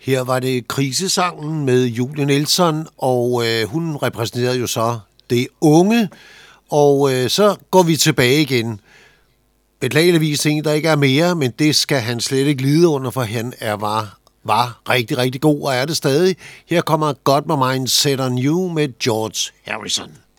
Her var det krisesangen med Julie Nelson, og hun repræsenterede jo så det unge. Og så går vi tilbage igen. Beklageligvis en, der ikke er mere, men det skal han slet ikke lide under, for han var rigtig, rigtig god, og er det stadig. Her kommer God My Mind Set On You med George Harrison.